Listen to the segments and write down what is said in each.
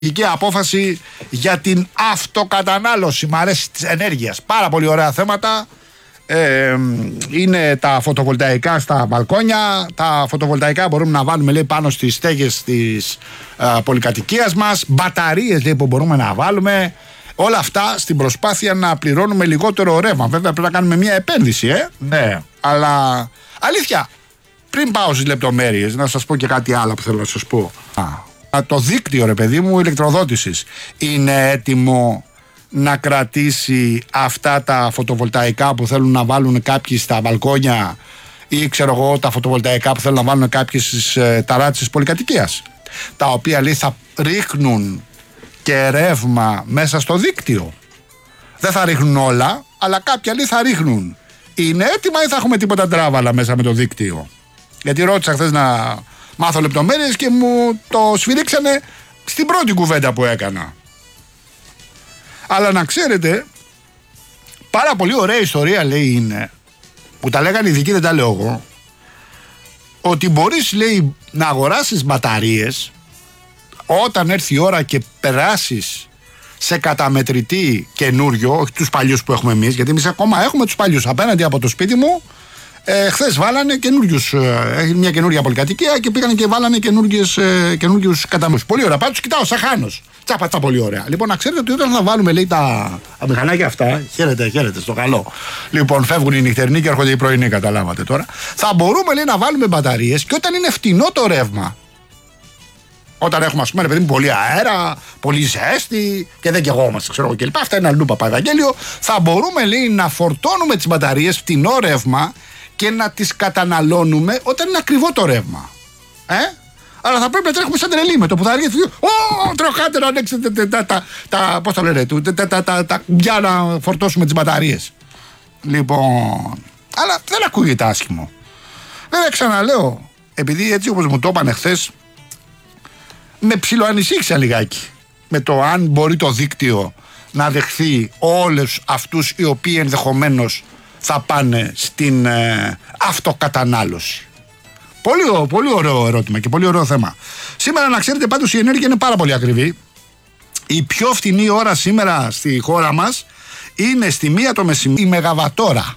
Η απόφαση για την αυτοκατανάλωση, μ' αρέσει, της ενέργειας. Πάρα πολύ ωραία θέματα. Είναι τα φωτοβολταϊκά στα μπαλκόνια. Τα φωτοβολταϊκά μπορούμε να βάλουμε, λέει, πάνω στις στέγες της πολυκατοικίας μας. Μπαταρίες, λέει, που μπορούμε να βάλουμε. Όλα αυτά στην προσπάθεια να πληρώνουμε λιγότερο ρεύμα. Βέβαια πρέπει να κάνουμε μια επένδυση, ναι. Αλλά αλήθεια, πριν πάω στις λεπτομέρειες, να σας πω και κάτι άλλο που θέλω να σας πω. Το δίκτυο, ρε παιδί μου, ηλεκτροδότησης είναι έτοιμο να κρατήσει αυτά τα φωτοβολταϊκά που θέλουν να βάλουν κάποιοι στα μπαλκόνια ή ξέρω εγώ τα φωτοβολταϊκά που θέλουν να βάλουν κάποιοι στις ταράτσες της πολυκατοικίας, τα οποία, λέει, θα ρίχνουν και ρεύμα μέσα στο δίκτυο. Δεν θα ρίχνουν όλα, αλλά κάποια, λέει, θα ρίχνουν. Είναι έτοιμα ή θα έχουμε τίποτα τράβαλα μέσα με το δίκτυο? Γιατί ρώτησα χθες να μάθω λεπτομέρειες και μου το σφυρίξανε στην πρώτη κουβέντα που έκανα. Αλλά να ξέρετε, πάρα πολύ ωραία ιστορία, λέει, είναι, που τα λέγανε οι ειδικοί, δεν τα λέω εγώ, ότι μπορείς, λέει, να αγοράσεις μπαταρίες όταν έρθει η ώρα και περάσεις σε καταμετρητή καινούριο, όχι τους παλιούς που έχουμε εμείς, γιατί εμείς ακόμα έχουμε τους παλιούς. Απέναντι από το σπίτι μου, χθες βάλανε καινούριους, έχει μια καινούρια πολυκατοικία και πήγανε και βάλανε καινούριους καταμετρητές. Πολύ ωραία, πάντως κοιτάω σαν χάνος. Τσάπα, πολύ ωραία. Λοιπόν, να ξέρετε ότι όταν θα βάλουμε, λέει, τα μηχανάκια αυτά, χαίρετε στο καλό. Λοιπόν, φεύγουν οι νυχτερινοί και έρχονται οι πρωινοί, καταλάβατε τώρα. Θα μπορούμε, λέει, να βάλουμε μπαταρίες και όταν είναι φτηνό το ρεύμα. Όταν έχουμε, ας πούμε, παιδί μου, πολύ αέρα, πολύ ζέστη και δεν καιγόμαστε, ξέρω εγώ κλπ. Αυτά είναι αλλού, Παπαδαγγέλιο. Θα μπορούμε, λέει, να φορτώνουμε τις μπαταρίες φτηνό ρεύμα και να τις καταναλώνουμε όταν είναι ακριβό το ρεύμα. Αλλά θα πρέπει να τρέχουμε σαν τρελή με το που θα αργήσει. Τροχάτε να ανοίξετε πώς το λένε, τα κουμπιά να φορτώσουμε τις μπαταρίες. Λοιπόν, αλλά δεν ακούγεται άσχημο. Βέβαια, ξαναλέω, επειδή έτσι όπως μου το είπανε χθες, με ψιλοανησύχησα λιγάκι με το αν μπορεί το δίκτυο να δεχθεί όλους αυτούς οι οποίοι ενδεχομένως θα πάνε στην αυτοκατανάλωση. Πολύ ωραίο ερώτημα και πολύ ωραίο θέμα. Σήμερα, να ξέρετε, πάντως η ενέργεια είναι πάρα πολύ ακριβή. Η πιο φτηνή ώρα σήμερα στη χώρα μας είναι στη 1 το μεσημέρι η μεγαβατόρα,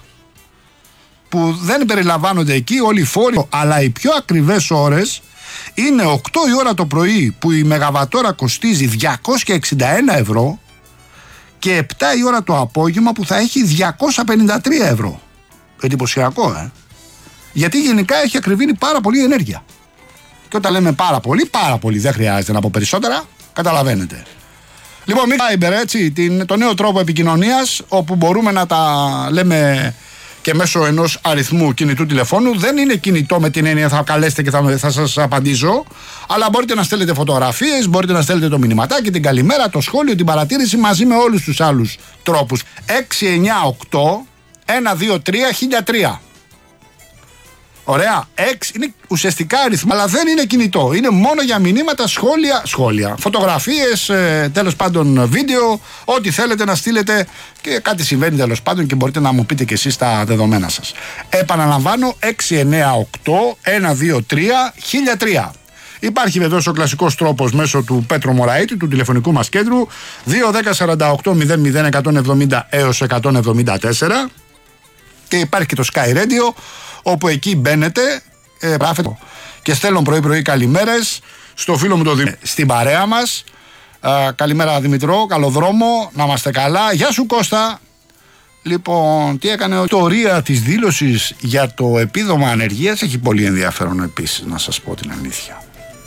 που δεν περιλαμβάνονται εκεί όλοι οι φόροι, αλλά οι πιο ακριβές ώρες είναι 8 η ώρα το πρωί που η μεγαβατόρα κοστίζει 261 ευρώ και 7 η ώρα το απόγευμα που θα έχει 253 ευρώ. Εντυπωσιακό, Γιατί γενικά έχει ακριβήνει πάρα πολύ η ενέργεια. Και όταν λέμε πάρα πολύ, δεν χρειάζεται να πω περισσότερα, καταλαβαίνετε. Λοιπόν, Viber, έτσι, το νέο τρόπο επικοινωνίας, όπου μπορούμε να τα λέμε και μέσω ενός αριθμού κινητού τηλεφώνου. Δεν είναι κινητό με την έννοια θα καλέσετε και θα σας απαντήσω, αλλά μπορείτε να στέλνετε φωτογραφίες, μπορείτε να στέλνετε το μηνυματάκι, την καλημέρα, το σχόλιο, την παρατήρηση μαζί με όλους τους άλλους τρόπους. 698 123 1003. Ωραία. 6 είναι ουσιαστικά αριθμό, αλλά δεν είναι κινητό. Είναι μόνο για μηνύματα, σχόλια, φωτογραφίες, τέλος πάντων βίντεο, ό,τι θέλετε να στείλετε και κάτι συμβαίνει τέλος πάντων και μπορείτε να μου πείτε και εσείς τα δεδομένα σας. Επαναλαμβάνω, 698 123 1003. Υπάρχει βεβαίως ο κλασικός τρόπος μέσω του Πέτρο Μωραήτη, του τηλεφωνικού μας κέντρου, 21048 00 170 έως 174, και υπάρχει και το Sky Radio, όπου εκεί μπαίνετε, γράφετε και στέλνω πρωί-πρωί καλημέρες στο φίλο μου το Δημήτρη, στην παρέα μας. Καλημέρα Δημητρό, καλό δρόμο, να είμαστε καλά. Γεια σου Κώστα. Λοιπόν, τι έκανε? Η ιστορία της δήλωσης για το επίδομα ανεργίας έχει πολύ ενδιαφέρον επίσης, να σας πω την αλήθεια.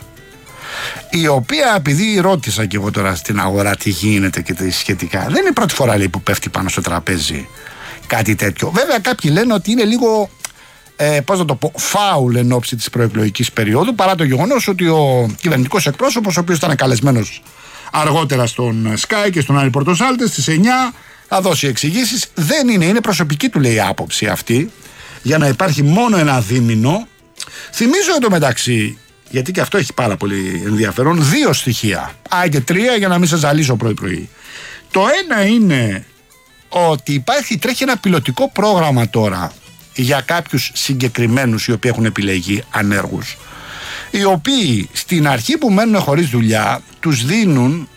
Η οποία, επειδή ρώτησα και εγώ τώρα στην αγορά τι γίνεται και τι σχετικά, δεν είναι η πρώτη φορά, λέει, που πέφτει πάνω στο τραπέζι κάτι τέτοιο. Βέβαια κάποιοι λένε ότι είναι λίγο πώς να το πω, φάουλ εν ώψη της προεκλογικής περίοδου, παρά το γεγονός ότι ο κυβερνητικός εκπρόσωπος, ο οποίος ήταν καλεσμένος αργότερα στον Sky και στον Άρη Πορτοσάλτε στις 9, θα δώσει εξηγήσεις. Δεν είναι προσωπική του, λέει, άποψη αυτή, για να υπάρχει μόνο ένα δίμηνο. Θυμίζω εντωμεταξύ, γιατί και αυτό έχει πάρα πολύ ενδιαφέρον, 2 στοιχεία. Και 3 για να μην σας ζαλίσω πρωί-πρωί. Το ένα είναι ότι τρέχει ένα πιλωτικό πρόγραμμα τώρα για κάποιους συγκεκριμένους οι οποίοι έχουν επιλεγεί ανέργους, οι οποίοι στην αρχή που μένουν χωρίς δουλειά τους δίνουν